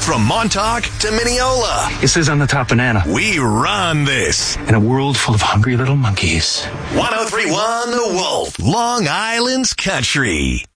From Montauk to Mineola. It says on the top banana. We run this. In a world full of hungry little monkeys. 1031 The Wolf, Long Island's country.